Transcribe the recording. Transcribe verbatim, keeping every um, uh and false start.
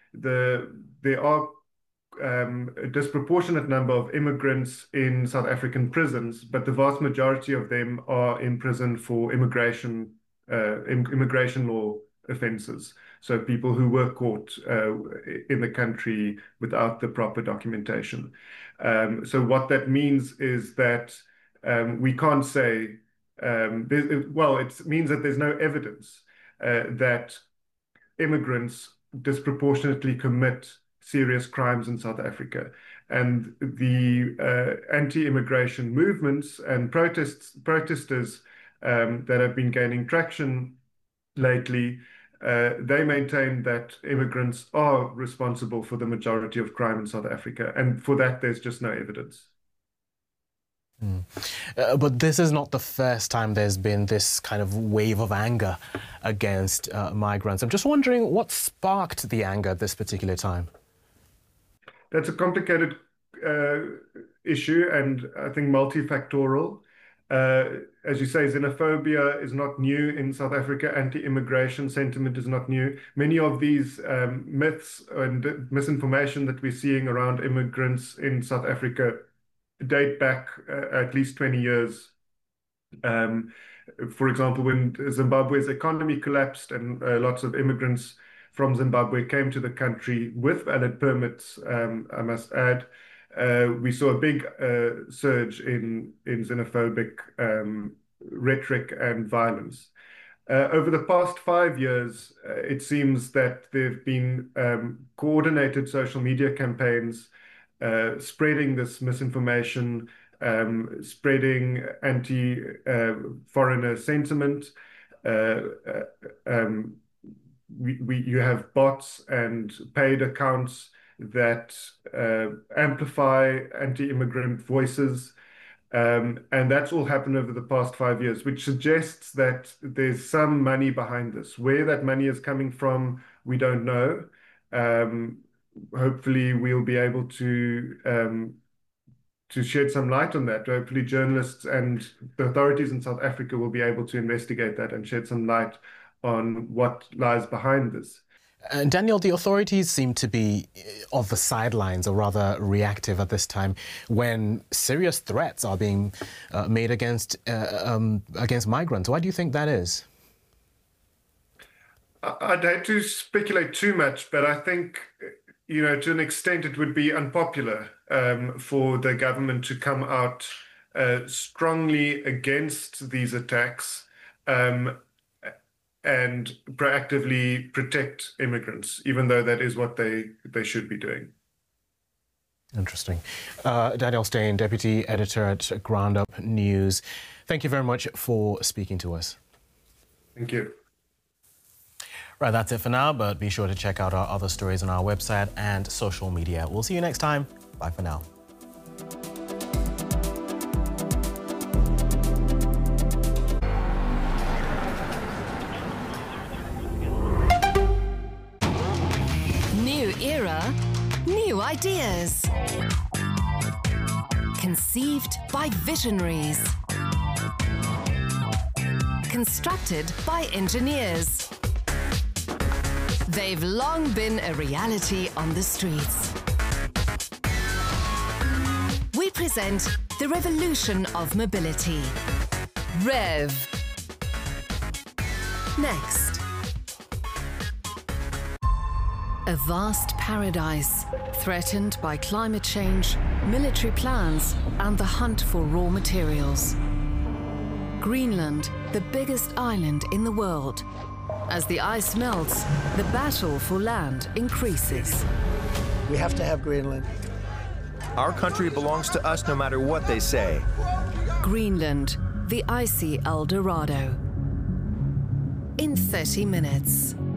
the there are um, a disproportionate number of immigrants in South African prisons, but the vast majority of them are in prison for immigration uh, immigration law offences. So people who were caught uh, in the country without the proper documentation. Um, so what that means is that um, we can't say, um, well, it means that there's no evidence uh, that immigrants disproportionately commit serious crimes in South Africa. And the uh, anti-immigration movements and protests, protesters um, that have been gaining traction lately, uh, they maintain that immigrants are responsible for the majority of crime in South Africa. And for that, there's just no evidence. Mm. Uh, but this is not the first time there's been this kind of wave of anger against uh, migrants. I'm just wondering what sparked the anger at this particular time? That's a complicated uh, issue and I think multifactorial. Uh, as you say, xenophobia is not new in South Africa. Anti-immigration sentiment is not new. Many of these um, myths and misinformation that we're seeing around immigrants in South Africa date back uh, at least twenty years. Um, for example, when Zimbabwe's economy collapsed and uh, lots of immigrants from Zimbabwe came to the country with valid permits, um, I must add, uh, we saw a big uh, surge in, in xenophobic um, rhetoric and violence. Uh, over the past five years, uh, it seems that there have been um, coordinated social media campaigns uh, spreading this misinformation, um, spreading anti-foreigner uh, sentiment. Uh, uh, um, we, we, you have bots and paid accounts that uh, amplify anti-immigrant voices. Um, and that's all happened over the past five years, which suggests that there's some money behind this. Where that money is coming from, we don't know. Um, hopefully, we'll be able to um, to shed some light on that. Hopefully, journalists and the authorities in South Africa will be able to investigate that and shed some light on what lies behind this. And Daniel, the authorities seem to be of the sidelines, or rather reactive at this time, when serious threats are being uh, made against uh, um, against migrants. Why do you think that is? I'd hate to speculate too much, but I think, you know, to an extent, it would be unpopular um, for the government to come out uh, strongly against these attacks. Um, and proactively protect immigrants, even though that is what they, they should be doing. Interesting. Uh, Daniel Steyn, Deputy Editor at Ground Up News, thank you very much for speaking to us. Thank you. Right, that's it for now, but be sure to check out our other stories on our website and social media. We'll see you next time. Bye for now. Era, new ideas. Conceived by visionaries. Constructed by engineers. They've long been a reality on the streets. We present the revolution of mobility. REV. Next. A vast paradise, threatened by climate change, military plans, and the hunt for raw materials. Greenland, the biggest island in the world. As the ice melts, the battle for land increases. We have to have Greenland. Our country belongs to us no matter what they say. Greenland, the icy El Dorado. In thirty minutes.